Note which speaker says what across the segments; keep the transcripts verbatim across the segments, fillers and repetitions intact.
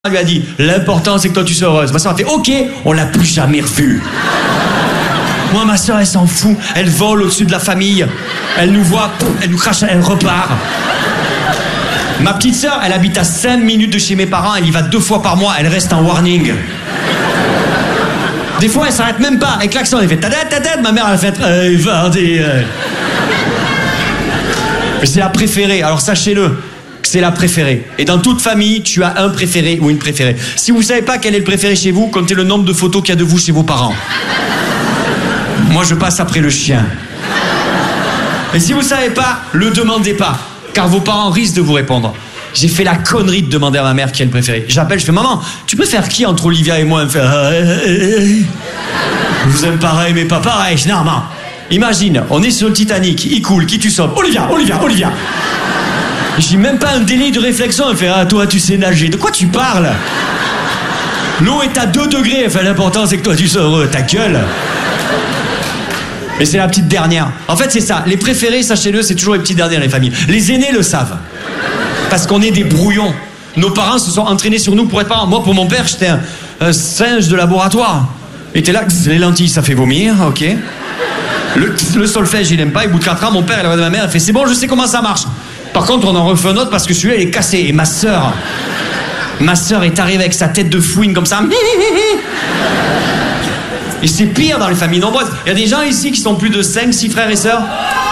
Speaker 1: lui a dit, l'important c'est que toi tu sois heureuse. Ma soeur a fait, ok, on l'a plus jamais revue. Moi, ma soeur, elle s'en fout. Elle vole au-dessus de la famille. Elle nous voit, elle nous crache, elle repart. Ma petite soeur, elle habite à cinq minutes de chez mes parents. Elle y va deux fois par mois. Elle reste en warning. Des fois, elle s'arrête même pas. Elle klaxonne, elle fait ta-da, ta-da. Ma mère, elle fait euh, Vardy. Euh. C'est la préférée. Alors sachez-le. C'est la préférée. Et dans toute famille, tu as un préféré ou une préférée. Si vous ne savez pas quel est le préféré chez vous, comptez le nombre de photos qu'il y a de vous chez vos parents. Moi, je passe après le chien. Et si vous ne savez pas, le demandez pas, car vos parents risquent de vous répondre. J'ai fait la connerie de demander à ma mère qui est le préféré. J'appelle, je fais, maman, tu préfères qui entre Olivia et moi? Elle me fait, euh, euh, je vous aime pareil, mais pas pareil. Je dis, non, maman, imagine, on est sur le Titanic, il coule, qui tu sauves? Olivia, Olivia, Olivia. J'ai même pas un délai de réflexion. Elle fait, ah, toi, tu sais nager. De quoi tu parles? L'eau est à deux degrés. Elle fait, l'important, c'est que toi, tu sois heureux. Ta gueule. Mais c'est la petite dernière. En fait, c'est ça. Les préférés, sachez-le, c'est toujours les petites dernières, les familles. Les aînés le savent. Parce qu'on est des brouillons. Nos parents se sont entraînés sur nous pour être parents. Moi, pour mon père, j'étais un, un singe de laboratoire. Et t'es là, les lentilles, ça fait vomir, ok. Le, le solfège, il aime pas. Et au bout de quatre ans, mon père, il regarde ma mère, elle fait, c'est bon, je sais comment ça marche. Par contre, on en refait un autre parce que celui-là, il est cassé. Et ma sœur, ma sœur est arrivée avec sa tête de fouine comme ça. Et c'est pire dans les familles nombreuses. Il y a des gens ici qui sont plus de cinq, six frères et sœurs.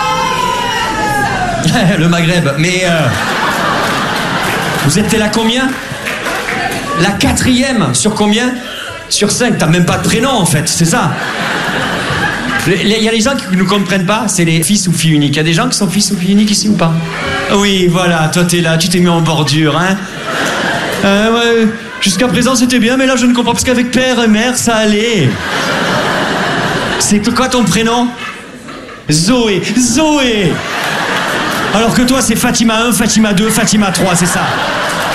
Speaker 1: Le Maghreb. Mais euh, vous êtes là combien? La quatrième. Sur combien? Sur cinq. T'as même pas de prénom en fait, c'est ça. Il y a les gens qui ne nous comprennent pas, c'est les fils ou filles uniques. Il y a des gens qui sont fils ou filles uniques ici ou pas? Oui, voilà, toi t'es là, tu t'es mis en bordure, hein. Euh, ouais, jusqu'à présent c'était bien, mais là je ne comprends pas, parce qu'avec père et mère, ça allait. C'est quoi ton prénom? Zoé, Zoé. Alors que toi c'est Fatima un, Fatima deux, Fatima trois, c'est ça.